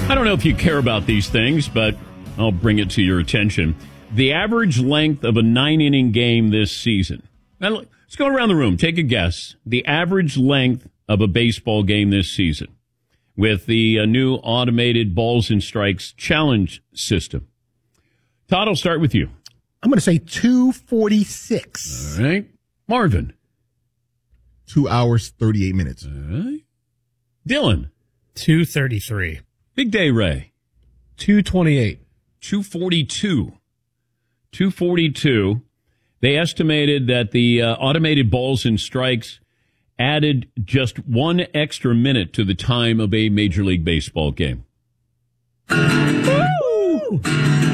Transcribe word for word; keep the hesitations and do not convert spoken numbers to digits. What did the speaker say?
I don't know if you care about these things, but I'll bring it to your attention. The average length of a nine-inning game this season. Now, let's go around the room. Take a guess. The average length of a baseball game this season with the uh, new automated balls and strikes challenge system. Todd, I'll start with you. I'm going to say two forty-six. All right. Marvin. Two hours, thirty-eight minutes. All right. Dylan. two thirty-three. Big Day Ray. two twenty-eight. two forty-two. two forty-two. They estimated that the uh, automated balls and strikes added just one extra minute to the time of a Major League Baseball game. Woo!